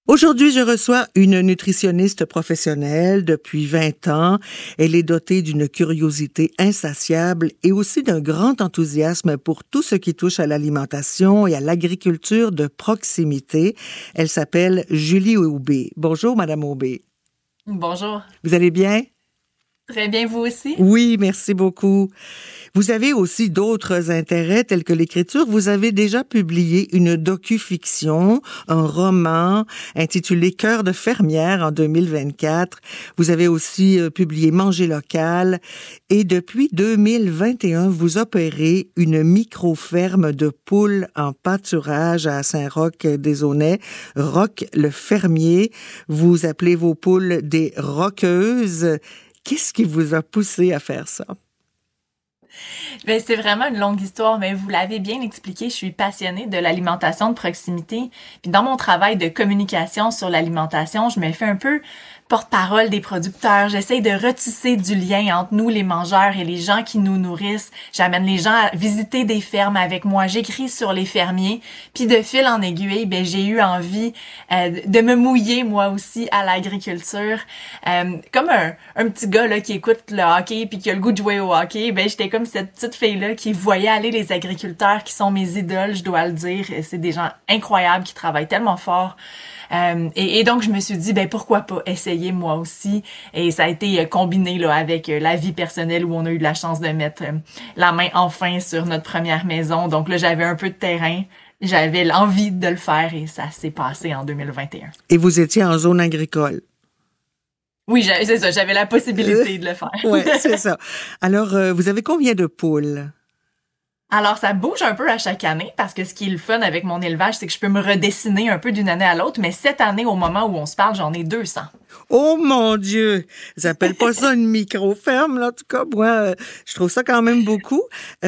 Aujourd'hui, je reçois une nutritionniste professionnelle depuis 20 ans. Elle est dotée d'une curiosité insatiable et aussi d'un grand enthousiasme pour tout ce qui touche à l'alimentation et à l'agriculture de proximité. Elle s'appelle Julie Aubé. Bonjour, Madame Aubé. Bonjour. Vous allez bien? Très bien, vous aussi? Oui, merci beaucoup. Vous avez aussi d'autres intérêts tels que l'écriture. Vous avez déjà publié une docu-fiction, un roman intitulé Cœur de fermière en 2024. Vous avez aussi publié Manger local. Et depuis 2021, vous opérez une micro-ferme de poules en pâturage à Saint-Roch-des-Aunais, Roch le fermier. Vous appelez vos poules des roqueuses. Qu'est-ce qui vous a poussé à faire ça? Ben, c'est vraiment une longue histoire, mais vous l'avez bien expliqué, je suis passionnée de l'alimentation de proximité. Puis dans mon travail de communication sur l'alimentation, je me fais un peu porte-parole des producteurs. J'essaye de retisser du lien entre nous, les mangeurs, et les gens qui nous nourrissent. J'amène les gens à visiter des fermes avec moi. J'écris sur les fermiers. Puis de fil en aiguille, ben j'ai eu envie de me mouiller moi aussi à l'agriculture. Comme un petit gars là qui écoute le hockey puis qui a le goût de jouer au hockey, ben j'étais comme cette petite fille-là qui voyait aller les agriculteurs qui sont mes idoles, je dois le dire. C'est des gens incroyables qui travaillent tellement fort. Et donc, je me suis dit, ben pourquoi pas essayer moi aussi. Et ça a été combiné là avec la vie personnelle où on a eu la chance de mettre la main enfin sur notre première maison. Donc là, j'avais un peu de terrain. J'avais l'envie de le faire et ça s'est passé en 2021. Et vous étiez en zone agricole? Oui, c'est ça. J'avais la possibilité de le faire. Oui, c'est ça. Alors, vous avez combien de poules? Alors, ça bouge un peu à chaque année parce que ce qui est le fun avec mon élevage, c'est que je peux me redessiner un peu d'une année à l'autre. Mais cette année, au moment où on se parle, j'en ai 200. Oh mon Dieu! J'appelle pas ça une micro-ferme, là. En tout cas, moi, je trouve ça quand même beaucoup.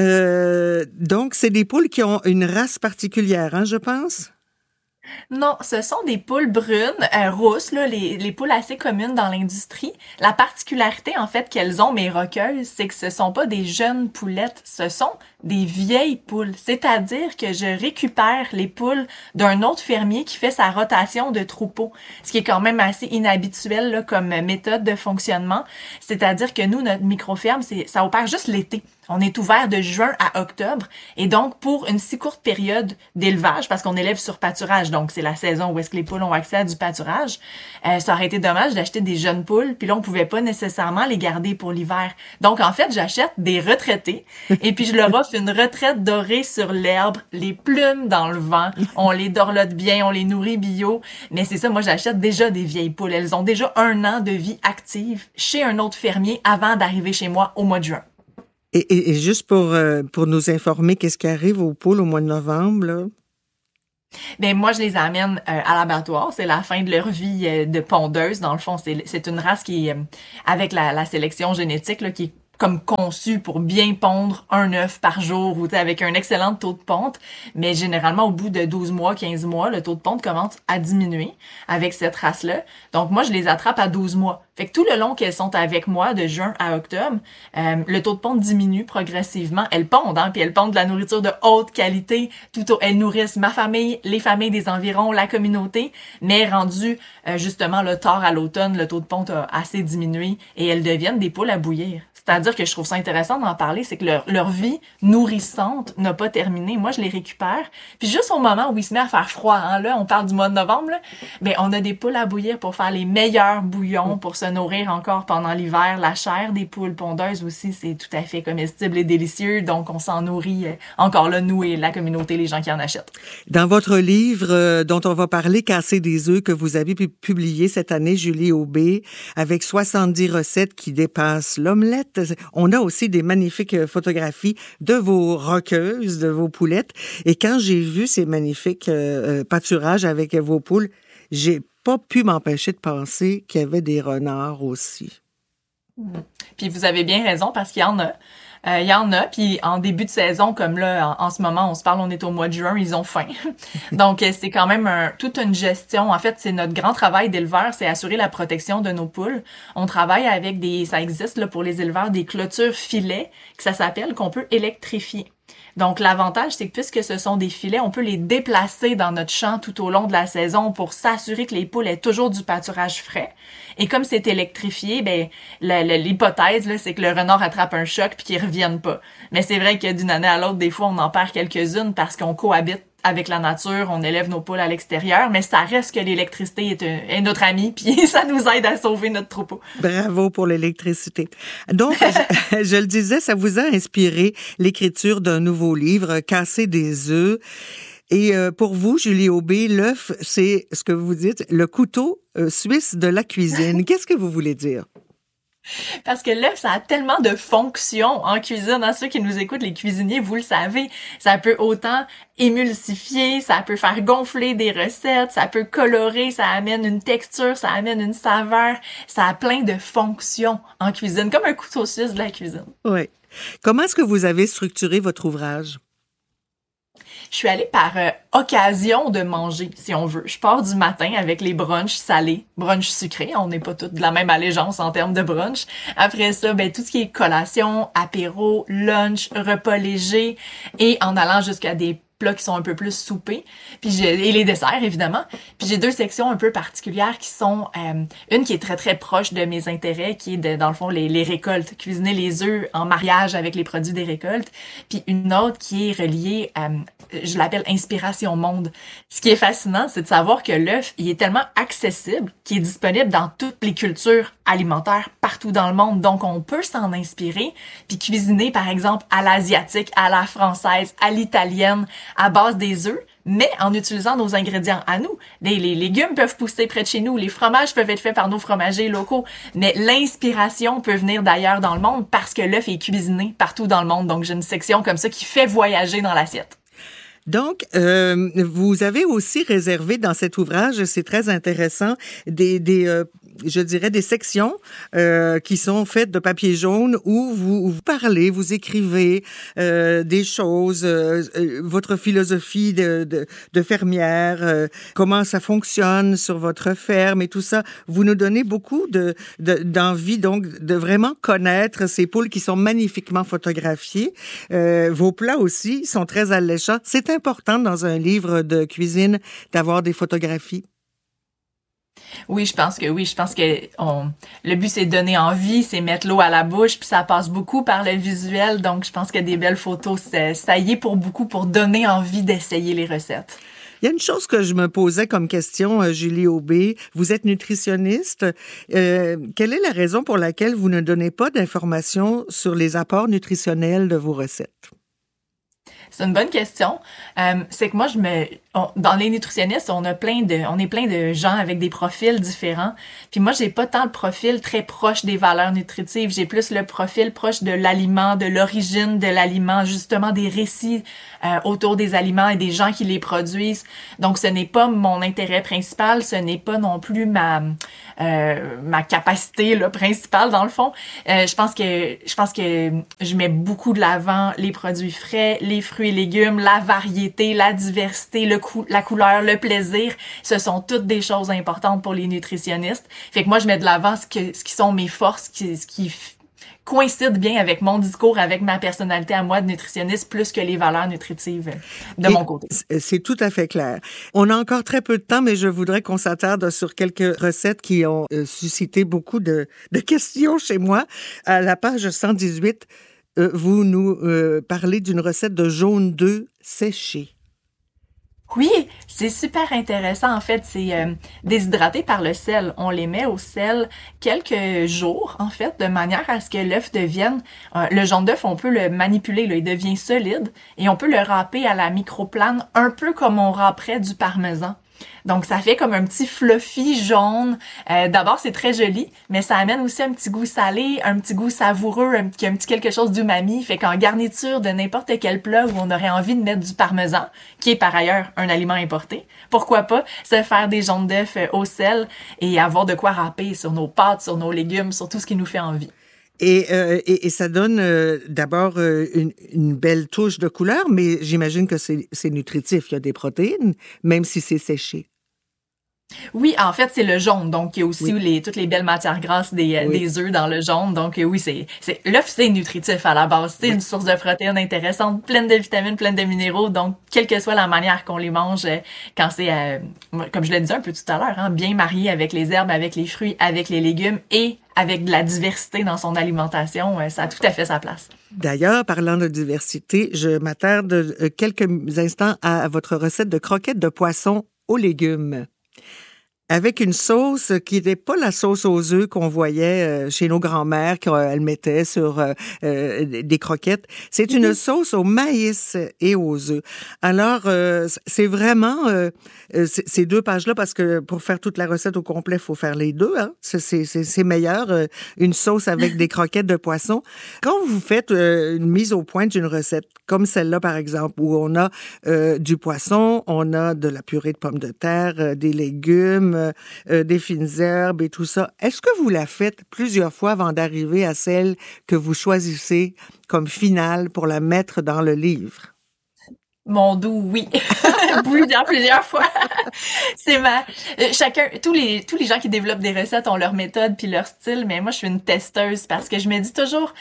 Donc, c'est des poules qui ont une race particulière, hein, je pense? Non, ce sont des poules brunes, rousses, là, les poules assez communes dans l'industrie. La particularité, en fait, qu'elles ont, mes roqueuses, c'est que ce sont pas des jeunes poulettes, ce sont des vieilles poules. C'est-à-dire que je récupère les poules d'un autre fermier qui fait sa rotation de troupeaux, ce qui est quand même assez inhabituel là, comme méthode de fonctionnement. C'est-à-dire que nous, notre micro-ferme, ça opère juste l'été. On est ouvert de juin à octobre et donc pour une si courte période d'élevage, parce qu'on élève sur pâturage, donc c'est la saison où est-ce que les poules ont accès à du pâturage, ça aurait été dommage d'acheter des jeunes poules, puis là on pouvait pas nécessairement les garder pour l'hiver. Donc en fait j'achète des retraités et puis je leur offre une retraite dorée sur l'herbe, les plumes dans le vent, on les dorlote bien, on les nourrit bio, mais c'est ça, moi j'achète déjà des vieilles poules, elles ont déjà 1 an de vie active chez un autre fermier avant d'arriver chez moi au mois de juin. Et juste pour nous informer, qu'est-ce qui arrive aux poules au mois de novembre, là? Ben moi je les amène à l'abattoir, c'est la fin de leur vie de pondeuse dans le fond, c'est une race qui avec la sélection génétique là qui est comme conçue pour bien pondre un œuf par jour ou avec un excellent taux de ponte, mais généralement au bout de 12 mois, 15 mois, le taux de ponte commence à diminuer avec cette race-là. Donc moi je les attrape à 12 mois. Fait que tout le long qu'elles sont avec moi, de juin à octobre, le taux de ponte diminue progressivement. Elles pondent, hein, puis elles pondent de la nourriture de haute qualité. Elles nourrissent ma famille, les familles des environs, la communauté. Mais rendu justement le tard à l'automne, le taux de ponte a assez diminué et elles deviennent des poules à bouillir. C'est-à-dire que je trouve ça intéressant d'en parler, c'est que leur vie nourrissante n'a pas terminé. Moi, je les récupère. Puis juste au moment où il se met à faire froid, hein, là, on parle du mois de novembre, là, ben on a des poules à bouillir pour faire les meilleurs bouillons, pour se nourrir encore pendant l'hiver. La chair des poules pondeuses aussi, c'est tout à fait comestible et délicieux. Donc, on s'en nourrit encore là, nous et la communauté, les gens qui en achètent. Dans votre livre dont on va parler, Casser des œufs, que vous avez publié cette année, Julie Aubé, avec 70 recettes qui dépassent l'omelette, on a aussi des magnifiques photographies de vos roqueuses, de vos poulettes. Et quand j'ai vu ces magnifiques pâturages avec vos poules, j'ai pas pu m'empêcher de penser qu'il y avait des renards aussi. Puis vous avez bien raison parce qu'il y en a. Il y en a, puis en début de saison, comme là, en ce moment, on se parle, on est au mois de juin, ils ont faim. Donc, c'est quand même toute une gestion. En fait, c'est notre grand travail d'éleveur, c'est assurer la protection de nos poules. On travaille avec ça existe là pour les éleveurs, des clôtures filets, que ça s'appelle, qu'on peut électrifier. Donc, l'avantage, c'est que puisque ce sont des filets, on peut les déplacer dans notre champ tout au long de la saison pour s'assurer que les poules aient toujours du pâturage frais. Et comme c'est électrifié, ben l'hypothèse, là, c'est que le renard attrape un choc puis qu'il revienne pas. Mais c'est vrai que d'une année à l'autre, des fois, on en perd quelques-unes parce qu'on cohabite avec la nature, on élève nos poules à l'extérieur, mais ça reste que l'électricité est notre ami, puis ça nous aide à sauver notre troupeau. Bravo pour l'électricité. Donc, je le disais, ça vous a inspiré l'écriture d'un nouveau livre, Casser des œufs. Et pour vous, Julie Aubé, l'œuf, c'est ce que vous dites, le couteau suisse de la cuisine. Qu'est-ce que vous voulez dire? Parce que l'œuf, ça a tellement de fonctions en cuisine. Ceux qui nous écoutent, les cuisiniers, vous le savez, ça peut autant émulsifier, ça peut faire gonfler des recettes, ça peut colorer, ça amène une texture, ça amène une saveur. Ça a plein de fonctions en cuisine, comme un couteau suisse de la cuisine. Oui. Comment est-ce que vous avez structuré votre ouvrage? Je suis allée par occasion de manger, si on veut. Je pars du matin avec les brunchs salés, brunchs sucrés. On n'est pas toutes de la même allégeance en termes de brunch. Après ça, ben tout ce qui est collation, apéro, lunch, repas léger et en allant jusqu'à des plats qui sont un peu plus soupés, et les desserts évidemment. Puis j'ai 2 sections un peu particulières qui sont une qui est très très proche de mes intérêts, qui est dans le fond les récoltes, cuisiner les œufs en mariage avec les produits des récoltes, puis une autre qui est reliée je l'appelle Inspiration Monde. Ce qui est fascinant, c'est de savoir que l'œuf, il est tellement accessible qu'il est disponible dans toutes les cultures alimentaires partout dans le monde. Donc, on peut s'en inspirer puis cuisiner, par exemple, à l'asiatique, à la française, à l'italienne, à base des œufs, mais en utilisant nos ingrédients à nous. Les légumes peuvent pousser près de chez nous, les fromages peuvent être faits par nos fromagers locaux, mais l'inspiration peut venir d'ailleurs dans le monde parce que l'œuf est cuisiné partout dans le monde. Donc, j'ai une section comme ça qui fait voyager dans l'assiette. Donc, vous avez aussi réservé dans cet ouvrage, c'est très intéressant, je dirais des sections qui sont faites de papier jaune où vous parlez, vous écrivez des choses, votre philosophie de fermière, comment ça fonctionne sur votre ferme et tout ça. Vous nous donnez beaucoup d'envie donc de vraiment connaître ces poules qui sont magnifiquement photographiées. Vos plats aussi sont très alléchants. C'est important dans un livre de cuisine d'avoir des photographies. Oui, je pense que le but c'est de donner envie, c'est mettre l'eau à la bouche, puis ça passe beaucoup par le visuel. Donc, je pense que des belles photos, ça y est pour beaucoup pour donner envie d'essayer les recettes. Il y a une chose que je me posais comme question, Julie Aubé. Vous êtes nutritionniste. Quelle est la raison pour laquelle vous ne donnez pas d'informations sur les apports nutritionnels de vos recettes? C'est une bonne question. C'est que moi, dans les nutritionnistes, on est plein de gens avec des profils différents. Puis moi, j'ai pas tant le profil très proche des valeurs nutritives. J'ai plus le profil proche de l'aliment, de l'origine de l'aliment, justement des récits autour des aliments et des gens qui les produisent. Donc, ce n'est pas mon intérêt principal. Ce n'est pas non plus ma capacité là, principale dans le fond. Je pense que je mets beaucoup de l'avant les produits frais, les fruits et légumes, la variété, la diversité, la couleur, le plaisir. Ce sont toutes des choses importantes pour les nutritionnistes. Fait que moi, je mets de l'avant ce qui sont mes forces, ce qui coïncide bien avec mon discours, avec ma personnalité à moi de nutritionniste, plus que les valeurs nutritives de mon côté. C'est tout à fait clair. On a encore très peu de temps, mais je voudrais qu'on s'attarde sur quelques recettes qui ont suscité beaucoup de questions chez moi. À la page 118, vous nous parlez d'une recette de jaune d'œuf séché. Oui, c'est super intéressant. En fait, c'est déshydraté par le sel. On les met au sel quelques jours, en fait, de manière à ce que l'œuf devienne... le jaune d'œuf, on peut le manipuler, là, il devient solide, et on peut le râper à la microplane, un peu comme on râperait du parmesan. Donc, ça fait comme un petit fluffy jaune. D'abord, c'est très joli, mais ça amène aussi un petit goût salé, un petit goût savoureux, un petit quelque chose d'umami. Fait qu'en garniture de n'importe quel plat où on aurait envie de mettre du parmesan, qui est par ailleurs un aliment importé, pourquoi pas se faire des jaunes d'œufs au sel et avoir de quoi râper sur nos pâtes, sur nos légumes, sur tout ce qui nous fait envie. Et ça donne d'abord une belle touche de couleur, mais j'imagine que c'est nutritif. Il y a des protéines, même si c'est séché. Oui, en fait, c'est le jaune. Donc, il y a aussi Oui, toutes les belles matières grasses oui, des œufs dans le jaune. Donc, oui, l'œuf, c'est nutritif à la base. C'est oui. une source de protéines intéressante, pleine de vitamines, pleine de minéraux. Donc, quelle que soit la manière qu'on les mange, quand c'est, comme je le disais un peu tout à l'heure, hein, bien marié avec les herbes, avec les fruits, avec les légumes et avec de la diversité dans son alimentation, ça a tout à fait sa place. D'ailleurs, parlant de diversité, je m'attarde quelques instants à votre recette de croquettes de poisson aux légumes, avec une sauce qui n'était pas la sauce aux œufs qu'on voyait chez nos grands-mères qu'elles mettaient sur des croquettes. C'est une sauce au maïs et aux œufs. Alors, c'est vraiment ces 2 pages-là, parce que pour faire toute la recette au complet, il faut faire les 2. Hein? C'est meilleur, une sauce avec des croquettes de poisson. Quand vous faites une mise au point d'une recette, comme celle-là, par exemple, où on a du poisson, on a de la purée de pommes de terre, des légumes, des fines herbes et tout ça. Est-ce que vous la faites plusieurs fois avant d'arriver à celle que vous choisissez comme finale pour la mettre dans le livre? Mon doux, oui. Plusieurs fois. C'est tous les gens qui développent des recettes ont leur méthode puis leur style, mais moi, je suis une testeuse parce que je me dis toujours,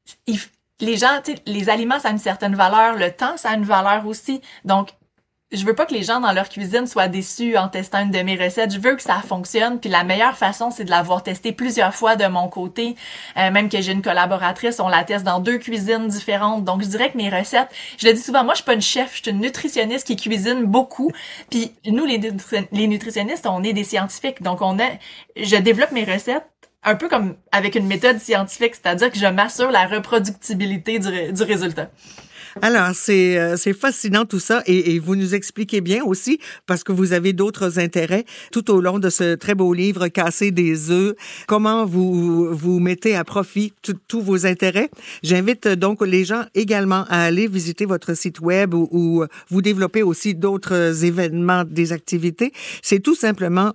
les gens, tu sais, les aliments, ça a une certaine valeur, le temps, ça a une valeur aussi. Donc, je veux pas que les gens dans leur cuisine soient déçus en testant une de mes recettes. Je veux que ça fonctionne. Puis la meilleure façon, c'est de l'avoir testé plusieurs fois de mon côté. Même que j'ai une collaboratrice, on la teste dans 2 cuisines différentes. Donc je dirais que mes recettes, je le dis souvent, moi je suis pas une chef, je suis une nutritionniste qui cuisine beaucoup. Puis nous les nutritionnistes, on est des scientifiques. Donc je développe mes recettes un peu comme avec une méthode scientifique, c'est-à-dire que je m'assure la reproductibilité du résultat. Alors, c'est fascinant tout ça, et vous nous expliquez bien aussi, parce que vous avez d'autres intérêts tout au long de ce très beau livre Casser des œufs, comment vous mettez à profit tous vos intérêts. J'invite donc les gens également à aller visiter votre site web où vous développez aussi d'autres événements, des activités. C'est tout simplement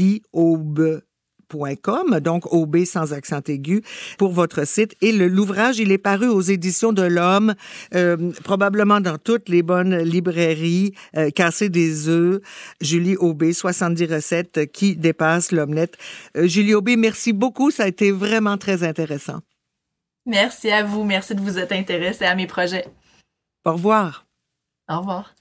julieaube.com, donc OB sans accent aigu, pour votre site. Et l'ouvrage, il est paru aux Éditions de l'Homme, probablement dans toutes les bonnes librairies. Casser des œufs, Julie Aubé, 70 recettes qui dépassent l'omelette. Julie Aubé, merci beaucoup, ça a été vraiment très intéressant. Merci à vous, merci de vous être intéressé à mes projets. Au revoir. Au revoir.